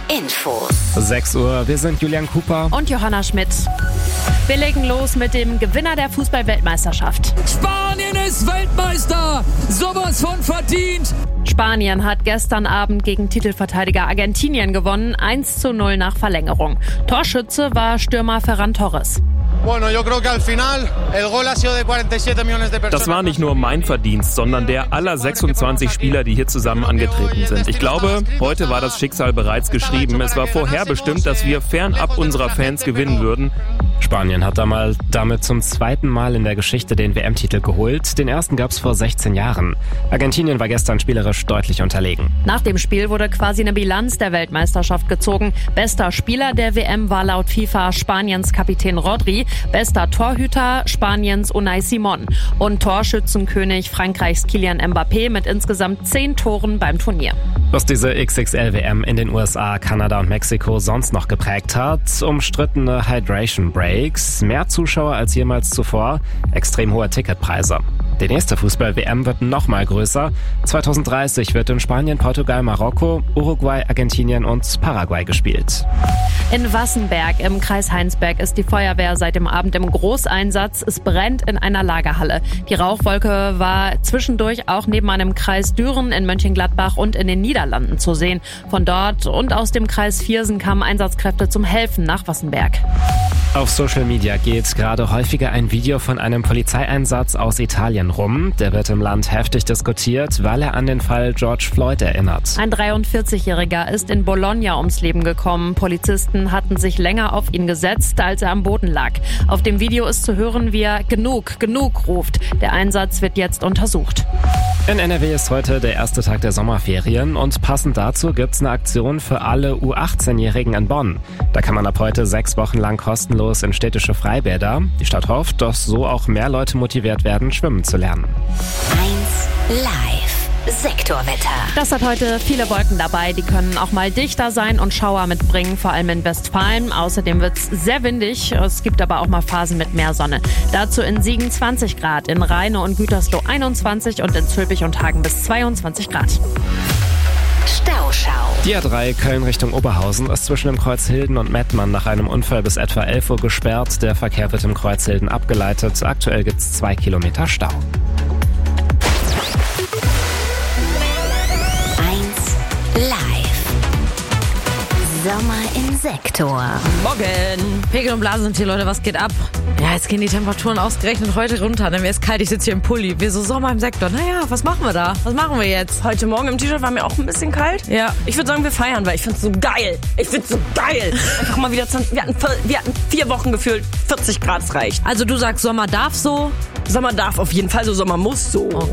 Infos. 6 Uhr, wir sind Julian Cooper und Johanna Schmidt. Wir legen los mit dem Gewinner der Fußball-Weltmeisterschaft. Spanien ist Weltmeister! Sowas von verdient! Spanien hat gestern Abend gegen Titelverteidiger Argentinien gewonnen, 1:0 nach Verlängerung. Torschütze war Stürmer Ferran Torres. Das war nicht nur mein Verdienst, sondern der aller 26 Spieler, die hier zusammen angetreten sind. Ich glaube, heute war das Schicksal bereits geschrieben. Es war vorherbestimmt, dass wir fernab unserer Fans gewinnen würden. Spanien hat damit zum zweiten Mal in der Geschichte den WM-Titel geholt. Den ersten gab's vor 16 Jahren. Argentinien war gestern spielerisch deutlich unterlegen. Nach dem Spiel wurde quasi eine Bilanz der Weltmeisterschaft gezogen. Bester Spieler der WM war laut FIFA Spaniens Kapitän Rodri, bester Torhüter Spaniens Unai Simon und Torschützenkönig Frankreichs Kylian Mbappé mit insgesamt 10 Toren beim Turnier. Was diese XXL-WM in den USA, Kanada und Mexiko sonst noch geprägt hat, umstrittene Hydration Breaks, mehr Zuschauer als jemals zuvor, extrem hohe Ticketpreise. Die nächste Fußball-WM wird noch mal größer. 2030 wird in Spanien, Portugal, Marokko, Uruguay, Argentinien und Paraguay gespielt. In Wassenberg im Kreis Heinsberg ist die Feuerwehr seit dem Abend im Großeinsatz. Es brennt in einer Lagerhalle. Die Rauchwolke war zwischendurch auch nebenan im Kreis Düren, in Mönchengladbach und in den Niederlanden zu sehen. Von dort und aus dem Kreis Viersen kamen Einsatzkräfte zum Helfen nach Wassenberg. Auf Social Media geht gerade häufiger ein Video von einem Polizeieinsatz aus Italien rum. Der wird im Land heftig diskutiert, weil er an den Fall George Floyd erinnert. Ein 43-Jähriger ist in Bologna ums Leben gekommen. Polizisten hatten sich länger auf ihn gesetzt, als er am Boden lag. Auf dem Video ist zu hören, wie er "Genug, genug" ruft. Der Einsatz wird jetzt untersucht. In NRW ist heute der erste Tag der Sommerferien und passend dazu gibt's eine Aktion für alle U18-Jährigen in Bonn. Da kann man ab heute 6 Wochen lang kostenlos in städtische Freibäder. Die Stadt hofft, dass so auch mehr Leute motiviert werden, schwimmen zu lernen. 1 Live. Sektorwetter. Das hat heute viele Wolken dabei, die können auch mal dichter sein und Schauer mitbringen, vor allem in Westfalen. Außerdem wird's sehr windig, es gibt aber auch mal Phasen mit mehr Sonne. Dazu in Siegen 20 Grad, in Rheine und Gütersloh 21 und in Zülpich und Hagen bis 22 Grad. Stauschau. Die A3 Köln Richtung Oberhausen ist zwischen dem Kreuz Hilden und Mettmann nach einem Unfall bis etwa 11 Uhr gesperrt. Der Verkehr wird im Kreuz Hilden abgeleitet. Aktuell gibt's 2 Kilometer Stau. 1 Live. Sommer im Sektor. Morgen. Pegel und Blasen sind hier, Leute. Was geht ab? Ja, jetzt gehen die Temperaturen ausgerechnet heute runter. Denn mir ist kalt, ich sitze hier im Pulli. Wir so Sommer im Sektor. Naja, was machen wir da? Was machen wir jetzt? Heute Morgen im T-Shirt war mir auch ein bisschen kalt. Ja. Ich würde sagen, wir feiern, weil ich find's so geil. Einfach mal wieder, wir hatten 4 Wochen gefühlt 40 Grad, reicht. Also du sagst, Sommer darf so? Sommer darf auf jeden Fall so, Sommer muss so. Okay.